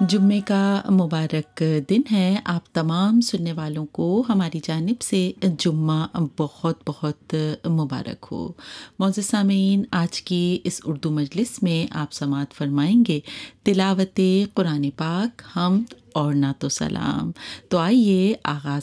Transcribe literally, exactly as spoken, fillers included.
जुम्मे का मुबारक दिन है। आप तमाम सुनने वालों को हमारी जानिब से जुम्मा बहुत बहुत मुबारक हो। मौजूद सामीन, आज की इस उर्दू मजलिस में आप समाअत फरमाएंगे तिलावत कुरान पाक, हम्द और नातो सलाम। तो आइए आगाज़